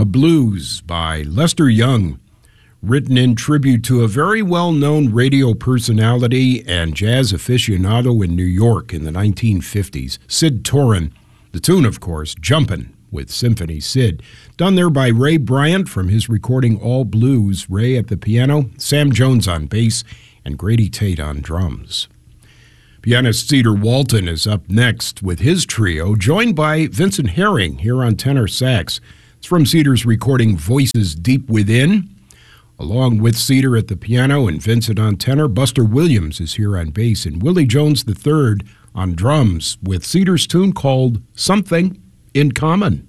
Blues by Lester Young, written in tribute to a very well-known radio personality and jazz aficionado in New York in the 1950s, Sid Torrin. The tune, of course, Jumpin' with Symphony Sid, done there by Ray Bryant from his recording All Blues, Ray at the piano, Sam Jones on bass, and Grady Tate on drums. Pianist Cedar Walton is up next with his trio, joined by Vincent Herring here on tenor sax. It's from Cedar's recording Voices Deep Within. Along with Cedar at the piano and Vincent on tenor, Buster Williams is here on bass, and Willie Jones III on drums with Cedar's tune called Something in Common.